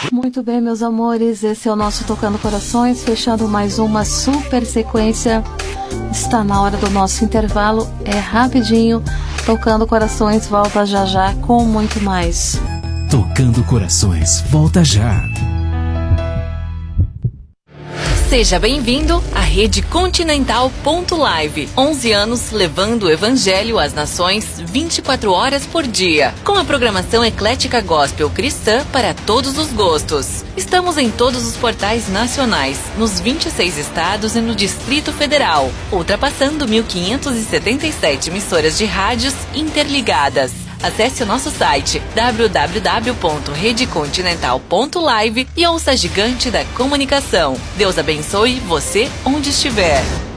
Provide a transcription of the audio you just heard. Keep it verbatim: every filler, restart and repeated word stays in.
Muito bem, meus amores, esse é o nosso Tocando Corações, fechando mais uma super sequência. Está na hora do nosso intervalo, é rapidinho. Tocando Corações volta já já com muito mais. Tocando Corações volta já. Seja bem-vindo à Rede Continental ponto live. onze anos levando o Evangelho às nações vinte e quatro horas por dia. Com a programação eclética gospel cristã para todos os gostos. Estamos em todos os portais nacionais, nos vinte e seis estados e no Distrito Federal, ultrapassando mil quinhentas e setenta e sete emissoras de rádios interligadas. Acesse o nosso site w w w ponto rede continental ponto live e ouça a gigante da comunicação. Deus abençoe você onde estiver.